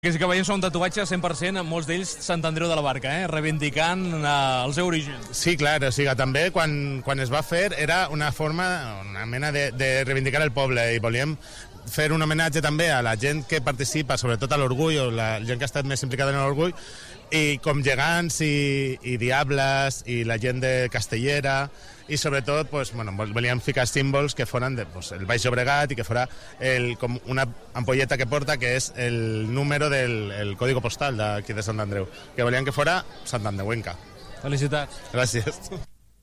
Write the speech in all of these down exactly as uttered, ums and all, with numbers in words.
Que sí que veiem són tatuatges cent per cent, molts d'ells Sant Andreu de la Barca, eh? reivindicant eh, el seu origen. Sí, clar, o sigui, també quan, quan es va fer era una forma, una mena de, de reivindicar el poble i volíem fer un homenatge també a la gent que participa, sobretot a l'orgull, o la gent que ha estat més implicada en l'orgull, i com gegants i, i diables i la gent de Castellera, i sobretot pues, bueno, volíem ficar símbols que foren de, pues, el Baix Llobregat i que fora el, com una ampolleta que porta que és el número del el código postal d'aquí de Sant Andreu, que volíem que fora Sant Andreuenca. Felicitats. Gràcies.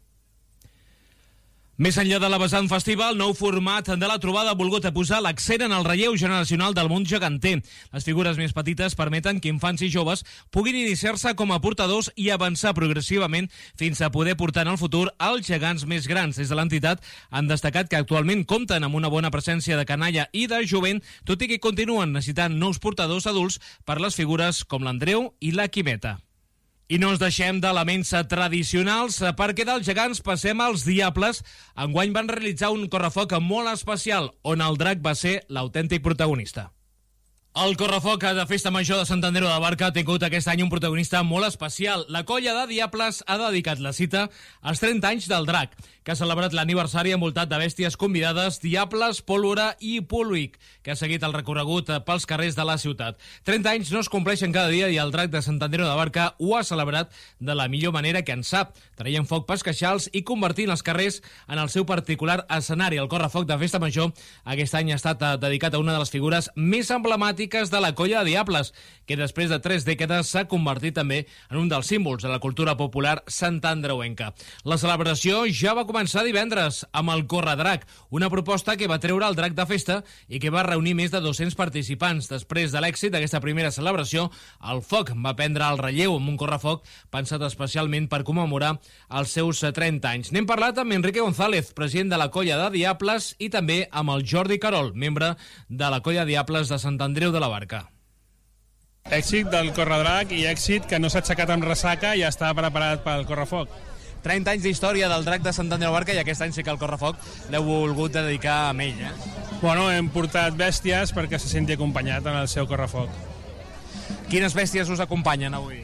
Més enllà de la vessant festiva, el nou format de la trobada ha volgut posar l'accent en el relleu generacional del món geganter. Les figures més petites permeten que infants i joves puguin iniciar-se com a portadors i avançar progressivament fins a poder portar en el futur els gegants més grans. Des de l'entitat han destacat que actualment compten amb una bona presència de canalla i de jovent, tot i que continuen necessitant nous portadors adults per les figures com l'Andreu i la Quimeta. I no ens deixem d'elements tradicionals, perquè dels gegants passem als diables. Enguany van realitzar un correfoc molt especial, on el drac va ser l'autèntic protagonista. El correfoc de Festa Major de Sant Andreu de la Barca ha tingut aquest any un protagonista molt especial. La colla de Diables ha dedicat la cita als trenta anys del drac, que ha celebrat l'aniversari envoltat de bèsties convidades, diables, pólvora i públic, que ha seguit el recorregut pels carrers de la ciutat. trenta anys no es compleixen cada dia i el drac de Sant Andreu de la Barca ho ha celebrat de la millor manera que en sap, traient foc pels queixals i convertint els carrers en el seu particular escenari. El correfoc de Festa Major aquest any ha estat dedicat a una de les figures més emblemàtiques de la colla de Diables, que després de tres dècades s'ha convertit també en un dels símbols de la cultura popular santandreuenca. La celebració ja va començar divendres amb el Corredrac, una proposta que va treure el drac de festa i que va reunir més de dos-cents participants. Després de l'èxit d'aquesta primera celebració, el foc va prendre el relleu amb un correfoc pensat especialment per commemorar els seus trenta anys. N'hem parlat amb Enrique González, president de la colla de Diables, i també amb el Jordi Carol, membre de la colla de Diables de Sant Andreu de la Barca. Èxit del Corredrac i èxit que no s'ha aixecat amb ressaca i ja està preparat pel correfoc. trenta anys d'història del drac de Sant Andreu de la Barca i aquest any sí que el correfoc l'heu volgut dedicar a ell, eh? Bueno, hem portat bèsties perquè se senti acompanyat en el seu correfoc. Quines bèsties us acompanyen avui?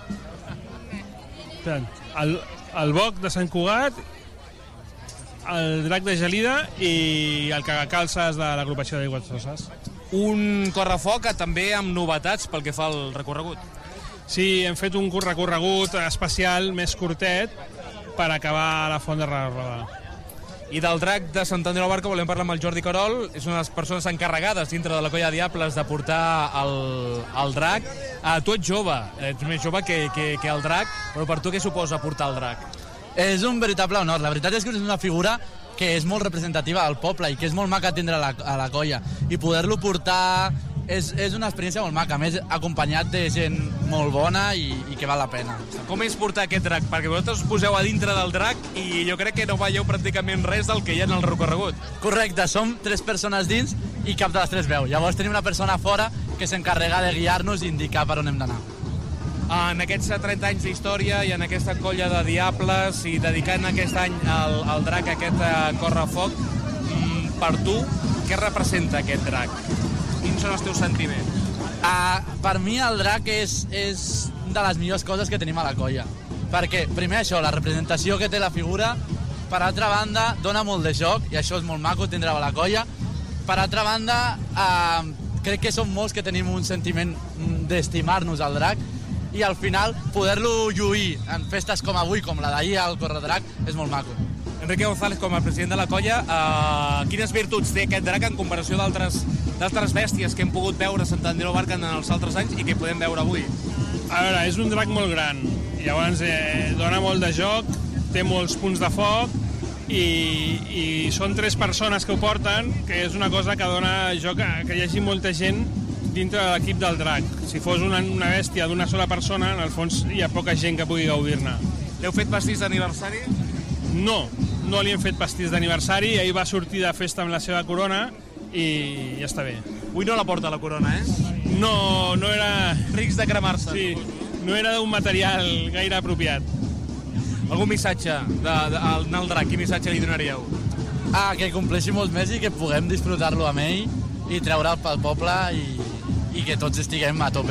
El, el boc de Sant Cugat, el drac de Gelida i el cagacalces de l'agrupació d'Aigües Soses. Un correfoc també amb novetats pel que fa al recorregut. Sí, hem fet un recorregut especial més curtet per acabar a la Font de Roda. I del drac de Sant Andreu de la Barca volem parlar amb el Jordi Carol. És una de les persones encarregades dintre de la colla de Diables de portar el, el drac. Ah, tu ets jove, ets més jove que, que, que el drac, però per tu què suposa portar el drac? És un veritable honor. La veritat és que és una figura que és molt representativa del poble i que és molt maca tindre a la, a la colla. I poder-lo portar és, és una experiència molt maca, a més acompanyat de gent molt bona i, i que val la pena. Com és portar aquest drac? Perquè vosaltres us poseu a dintre del drac i jo crec que no veieu pràcticament res del que hi ha en el recorregut. Correcte, som tres persones dins i cap de les tres veu. Llavors tenim una persona fora que s'encarrega de guiar-nos i indicar per on hem d'anar. En aquests trenta anys d'història i en aquesta colla de Diables i dedicant aquest any al, al drac, a aquest uh, correfoc, mm, per tu, què representa aquest drac? Quins són els teus sentiments? Uh, per mi el drac és, és de les millors coses que tenim a la colla. Perquè, primer això, la representació que té la figura, per altra banda, dona molt de joc, i això és molt maco tindre a la colla. Per altra banda, uh, crec que som molts que tenim un sentiment d'estimar-nos al drac, i al final poder-lo lluir en festes com avui, com la d'ahir al Corredrac, és molt maco. Enrique González, com a president de la colla, eh, quines virtuts té aquest drac en comparació d'altres d'altres bèsties que hem pogut veure a Sant Andreu de la Barca en els altres anys i que podem veure avui? A veure, és un drac molt gran, llavors eh, dona molt de joc, té molts punts de foc i, i són tres persones que ho porten, que és una cosa que dona joc a que hi hagi molta gent dintre de l'equip del drac. Si fos una, una bèstia d'una sola persona, en el fons hi ha poca gent que pugui gaudir-ne. L'heu fet pastís d'aniversari? No, no li hem fet pastís d'aniversari. Ahir va sortir de festa amb la seva corona i ja està bé. Avui no la porta la corona, eh? No, no era... Rics de cremar-se. Sí, no era d'un material gaire apropiat. Algun missatge de, de, al drac? Quin missatge li donaríeu? Ah, que compleixi molts més i que puguem disfrutar-lo amb ell i treure'l pel poble i, i que tots estiguem a tope